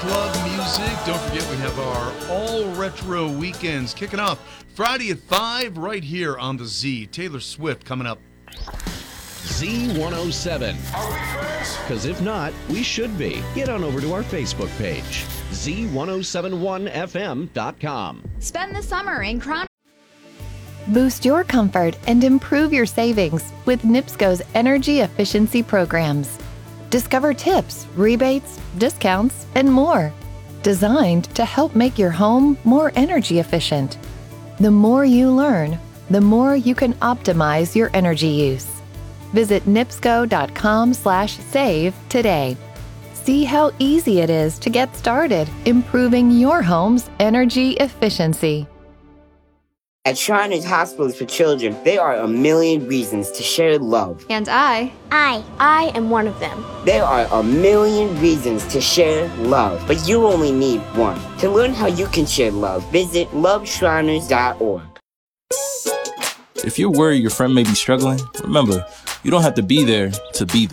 club music. Don't forget we have our all retro weekends kicking off Friday at 5 right here on the Z. Taylor Swift coming up. Z107. Are we friends? Because if not, we should be. Get on over to our Facebook page, Z1071FM.com. Spend the summer in Crown. Boost your comfort and improve your savings with NIPSCO's energy efficiency programs. Discover tips, rebates, discounts, and more, designed to help make your home more energy efficient. The more you learn, the more you can optimize your energy use. Visit nipsco.com/save today. See how easy it is to get started improving your home's energy efficiency. At Shriners Hospitals for Children, there are a million reasons to share love. And I am one of them. There are a million reasons to share love, but you only need one. To learn how you can share love, visit loveshriners.org. If you're worried your friend may be struggling, remember, you don't have to be there to be there.